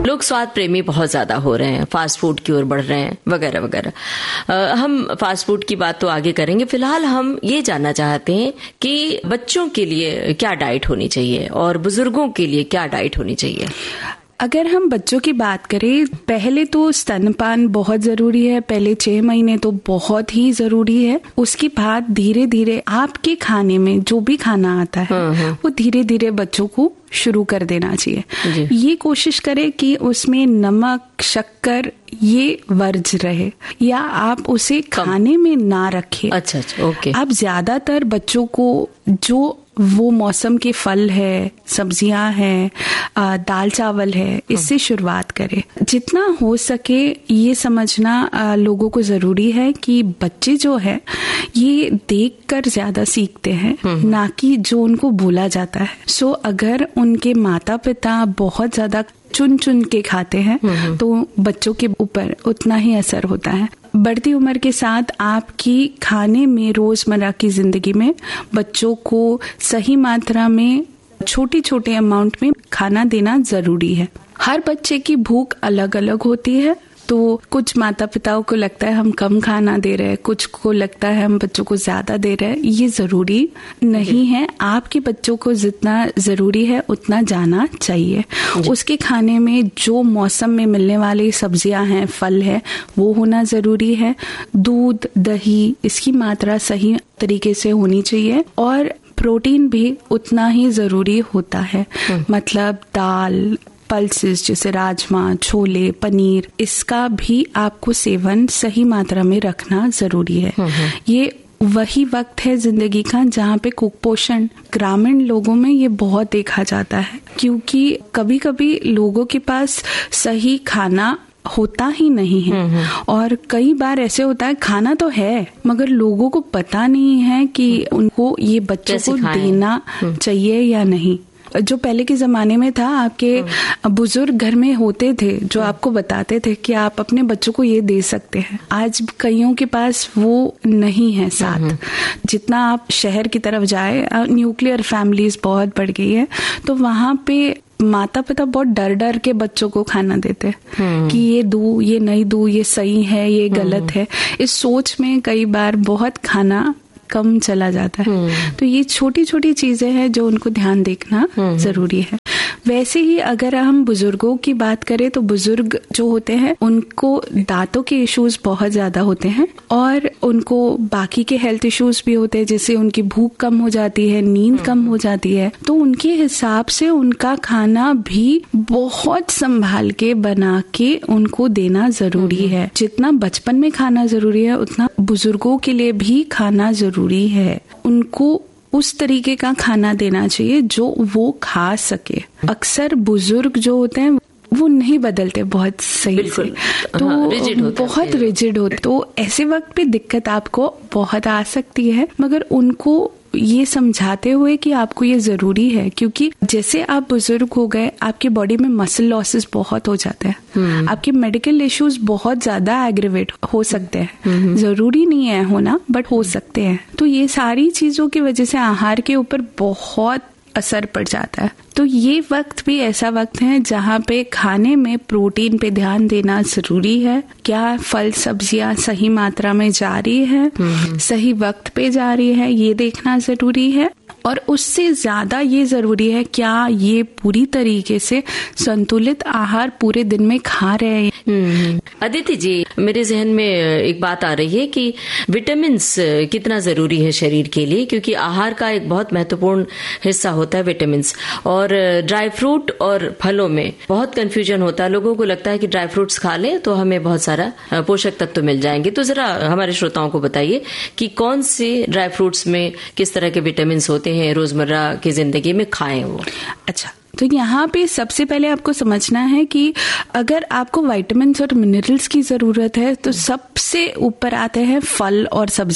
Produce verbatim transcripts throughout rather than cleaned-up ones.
लोग स्वाद प्रेमी बहुत ज्यादा हो रहे हैं, फास्ट फूड की ओर बढ़ रहे हैं वगैरह वगैरह। हम फास्ट फूड की बात तो आगे करेंगे, फिलहाल हम ये जानना चाहते हैं कि बच्चों के लिए क्या डाइट होनी चाहिए और बुजुर्गों के लिए क्या डाइट होनी चाहिए। अगर हम बच्चों की बात करें, पहले तो स्तनपान बहुत जरूरी है, पहले छह महीने तो बहुत ही जरूरी है। उसके बाद धीरे धीरे आपके खाने में जो भी खाना आता है वो धीरे धीरे बच्चों को शुरू कर देना चाहिए। ये कोशिश करें कि उसमें नमक, शक्कर ये वर्ज रहे या आप उसे खाने में ना रखें। अच्छा अच्छा, ओके। आप ज्यादातर बच्चों को जो वो मौसम के फल है, सब्जियां हैं, दाल चावल है, इससे शुरुआत करें। जितना हो सके ये समझना आ, लोगों को जरूरी है कि बच्चे जो है ये देखकर ज्यादा सीखते हैं, ना कि जो उनको बोला जाता है। सो अगर उनके माता पिता बहुत ज्यादा चुन चुन के खाते हैं तो बच्चों के ऊपर उतना ही असर होता है। बढ़ती उम्र के साथ आपकी खाने में, रोजमर्रा की जिंदगी में बच्चों को सही मात्रा में छोटी छोटे अमाउंट में खाना देना जरूरी है। हर बच्चे की भूख अलग अलग होती है, तो कुछ माता पिताओं को लगता है हम कम खाना दे रहे हैं, कुछ को लगता है हम बच्चों को ज्यादा दे रहे हैं। ये जरूरी नहीं है। आपके बच्चों को जितना जरूरी है उतना जाना चाहिए। उसके खाने में जो मौसम में मिलने वाली सब्जियां हैं, फल है, वो होना जरूरी है। दूध, दही, इसकी मात्रा सही तरीके से होनी चाहिए और प्रोटीन भी उतना ही जरूरी होता है। मतलब दाल, पल्सेस जैसे राजमा, छोले, पनीर, इसका भी आपको सेवन सही मात्रा में रखना जरूरी है। ये वही वक्त है जिंदगी का जहाँ पे कुपोषण ग्रामीण लोगों में ये बहुत देखा जाता है, क्योंकि कभी कभी लोगों के पास सही खाना होता ही नहीं है। और कई बार ऐसे होता है खाना तो है मगर लोगों को पता नहीं है कि उनको ये बच्चों को देना चाहिए या नहीं। जो पहले के जमाने में था, आपके बुजुर्ग घर में होते थे जो आपको बताते थे कि आप अपने बच्चों को ये दे सकते हैं। आज कईयों के पास वो नहीं है साथ। जितना आप शहर की तरफ जाए, न्यूक्लियर फैमिलीज बहुत बढ़ गई है, तो वहां पे माता पिता बहुत डर डर के बच्चों को खाना देते कि ये दूं, ये नहीं दूं, ये सही है, ये गलत है। इस सोच में कई बार बहुत खाना कम चला जाता है। तो ये छोटी छोटी चीजें हैं जो उनको ध्यान देखना जरूरी है। वैसे ही अगर हम बुजुर्गों की बात करें तो बुजुर्ग जो होते हैं उनको दांतों के इश्यूज बहुत ज्यादा होते हैं और उनको बाकी के हेल्थ इश्यूज भी होते हैं, जैसे उनकी भूख कम हो जाती है, नींद कम हो जाती है। तो उनके हिसाब से उनका खाना भी बहुत संभाल के बना के उनको देना जरूरी है। जितना बचपन में खाना जरूरी है उतना बुजुर्गों के लिए भी खाना जरूरी है। उनको उस तरीके का खाना देना चाहिए जो वो खा सके। अक्सर बुजुर्ग जो होते हैं वो नहीं बदलते बहुत सही से, तो हाँ, रिजिड होते बहुत रिजिड होते। तो ऐसे वक्त पे दिक्कत आपको बहुत आ सकती है, मगर उनको ये समझाते हुए कि आपको ये जरूरी है, क्योंकि जैसे आप बुजुर्ग हो गए आपकी बॉडी में मसल लॉसेस बहुत हो जाते हैं, आपके मेडिकल इश्यूज बहुत ज्यादा एग्रीवेट हो सकते हैं। जरूरी नहीं है होना, बट हो सकते हैं। तो ये सारी चीजों की वजह से आहार के ऊपर बहुत असर पड़ जाता है। तो ये वक्त भी ऐसा वक्त है जहाँ पे खाने में प्रोटीन पे ध्यान देना जरूरी है। क्या फल सब्जियां सही मात्रा में जा रही है, सही वक्त पे जा रही है, ये देखना जरूरी है। और उससे ज्यादा ये जरूरी है क्या ये पूरी तरीके से संतुलित आहार पूरे दिन में खा रहे हैं। अदिति जी, मेरे जहन में एक बात आ रही है कि विटामिन्स कितना जरूरी है शरीर के लिए, क्योंकि आहार का एक बहुत महत्वपूर्ण हिस्सा होता है विटामिन्स। और ड्राई फ्रूट और फलों में बहुत कंफ्यूजन होता है। लोगों को लगता है कि ड्राई फ्रूट्स खा लें तो हमें बहुत सारा पोषक तत्व मिल जाएंगे। तो जरा हमारे श्रोताओं को बताइए कि कौन से ड्राई फ्रूट्स में किस तरह के विटामिन्स होते हैं, रोजमर्रा की जिंदगी में खाएं वो। अच्छा, तो यहाँ पे सबसे पहले आपको समझना है कि अगर आपको विटामिन्स और मिनरल्स की जरूरत है तो सबसे ऊपर आते हैं फल और सब्जियां।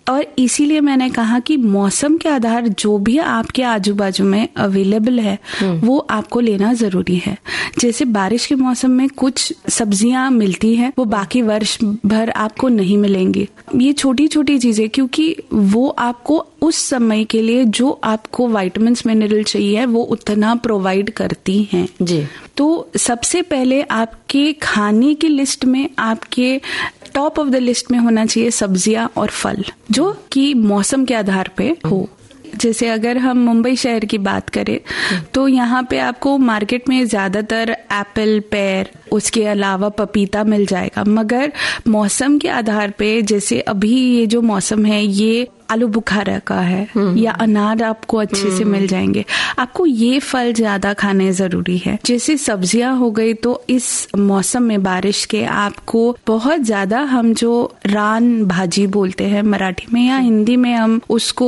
और इसीलिए मैंने कहा कि मौसम के आधार जो भी आपके आजू बाजू में अवेलेबल है वो आपको लेना जरूरी है। जैसे बारिश के मौसम में कुछ सब्जियां मिलती हैं वो बाकी वर्ष भर आपको नहीं मिलेंगी। ये छोटी छोटी चीजें, क्योंकि वो आपको उस समय के लिए जो आपको विटामिन्स मिनरल चाहिए वो उतना प्रोवाइड करती हैं जी। तो सबसे पहले आपके खाने की लिस्ट में, आपके टॉप ऑफ द लिस्ट में होना चाहिए सब्जियां और फल जो कि मौसम के आधार पे हो। जैसे अगर हम मुंबई शहर की बात करें तो यहाँ पे आपको मार्केट में ज्यादातर एप्पल, पेयर, उसके अलावा पपीता मिल जाएगा। मगर मौसम के आधार पे, जैसे अभी ये जो मौसम है ये आलू बुखारा का है या अनार आपको अच्छे से मिल जाएंगे। आपको ये फल ज्यादा खाने जरूरी है। जैसे सब्जियां हो गई तो इस मौसम में बारिश के आपको बहुत ज्यादा, हम जो रान भाजी बोलते हैं मराठी में या हिंदी में हम उसको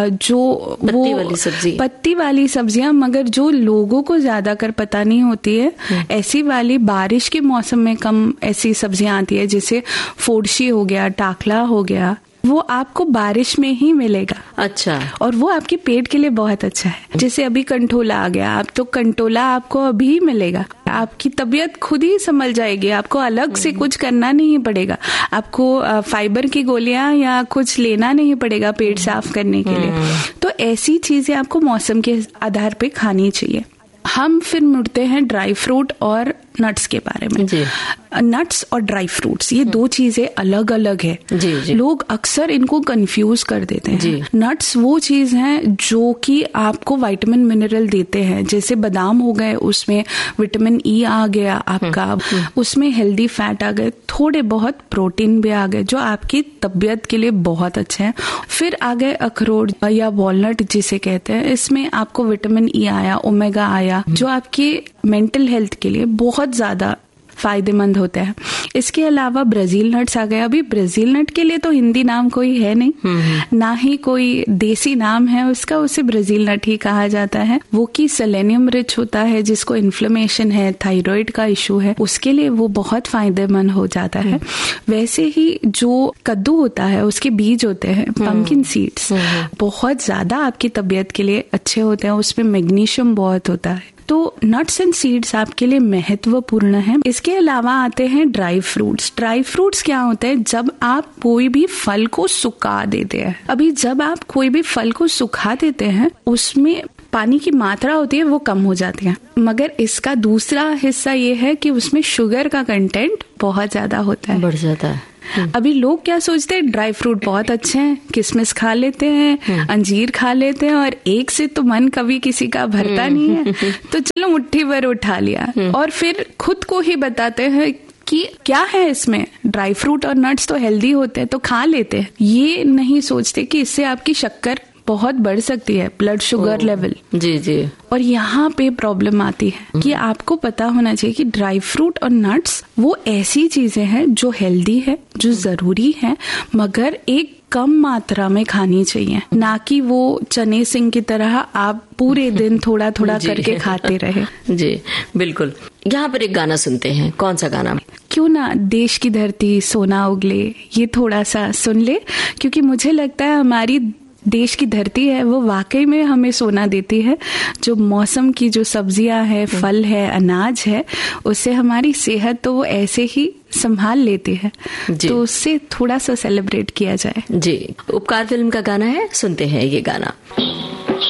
जो पत्ती वो वाली सब्जी पत्ती वाली सब्जियां, मगर जो लोगों को ज्यादा कर पता नहीं होती है, ऐसी वाली बारिश के मौसम में कम ऐसी सब्जियां आती है। जैसे फोड़शी हो गया, टाकला हो गया, वो आपको बारिश में ही मिलेगा। अच्छा। और वो आपके पेट के लिए बहुत अच्छा है। जैसे अभी कंटोला आ गया, आप तो कंटोला आपको अभी मिलेगा। आपकी तबीयत खुद ही संभल जाएगी, आपको अलग से कुछ करना नहीं पड़ेगा। आपको फाइबर की गोलियां या कुछ लेना नहीं पड़ेगा पेट साफ करने के लिए। तो ऐसी चीजें आपको मौसम के आधार पे खानी चाहिए। हम फिर मुड़ते हैं ड्राई फ्रूट और नट्स के बारे में। जी। नट्स और ड्राई फ्रूट्स ये दो चीजें अलग अलग है। जी, जी। लोग अक्सर इनको कंफ्यूज कर देते हैं। नट्स वो चीज हैं जो कि आपको विटामिन मिनरल देते हैं। जैसे बादाम हो गए, उसमें विटामिन ई आ गया आपका, उसमें हेल्दी फैट आ गए, थोड़े बहुत प्रोटीन भी आ गए जो आपकी तबीयत के लिए बहुत अच्छे हैं। फिर आ गए अखरोट या वॉलनट जिसे कहते हैं, इसमें आपको विटामिन ई आया, ओमेगा आया, जो आपकी मेंटल हेल्थ के लिए बहुत ज्यादा फायदेमंद होते हैं। इसके अलावा ब्राजील नट्स आ गए। अभी ब्राजील नट के लिए तो हिंदी नाम कोई है नहीं, ना ही कोई देसी नाम है उसका, उसे ब्राजील नट ही कहा जाता है। वो कि सेलेनियम रिच होता है, जिसको इन्फ्लेमेशन है, थायराइड का इशू है, उसके लिए वो बहुत फायदेमंद हो जाता है। वैसे ही जो कद्दू होता है उसके बीज होते हैं, पंपकिन सीड्स, बहुत ज्यादा आपकी तबीयत के लिए अच्छे होते हैं। उसमें मैग्नीशियम बहुत होता है। तो नट्स एंड सीड्स आपके लिए महत्वपूर्ण है। इसके अलावा आते हैं ड्राई फ्रूट्स। ड्राई फ्रूट्स क्या होते हैं? जब आप कोई भी फल को सुखा देते हैं। अभी जब आप कोई भी फल को सुखा देते हैं उसमें पानी की मात्रा होती है वो कम हो जाती है, मगर इसका दूसरा हिस्सा ये है कि उसमें शुगर का कंटेंट बहुत ज्यादा होता है, बढ़ जाता है। अभी लोग क्या सोचते हैं, ड्राई फ्रूट बहुत अच्छे हैं, किशमिश खा लेते हैं, अंजीर खा लेते हैं, और एक से तो मन कभी किसी का भरता नहीं है, तो चलो मुट्ठी भर उठा लिया, और फिर खुद को ही बताते हैं कि क्या है इसमें, ड्राई फ्रूट और नट्स तो हेल्दी होते हैं तो खा लेते हैं। ये नहीं सोचते कि इससे आपकी शक्कर बहुत बढ़ सकती है, ब्लड शुगर लेवल। जी जी। और यहाँ पे प्रॉब्लम आती है कि आपको पता होना चाहिए कि ड्राई फ्रूट और नट्स वो ऐसी चीजें हैं जो हेल्दी है, जो जरूरी है, मगर एक कम मात्रा में खानी चाहिए, ना कि वो चने सिंह की तरह आप पूरे दिन थोड़ा थोड़ा करके खाते रहे। जी बिल्कुल। यहाँ पर एक गाना सुनते हैं, कौन सा गाना? क्यों ना देश की धरती सोना उगले, ये थोड़ा सा सुन ले, क्योंकि मुझे लगता है हमारी देश की धरती है वो वाकई में हमें सोना देती है। जो मौसम की जो सब्जियां है, फल है, अनाज है, उससे हमारी सेहत तो वो ऐसे ही संभाल लेती है, तो उससे थोड़ा सा सेलिब्रेट किया जाए। जी, उपकार फिल्म का गाना है, सुनते हैं ये गाना।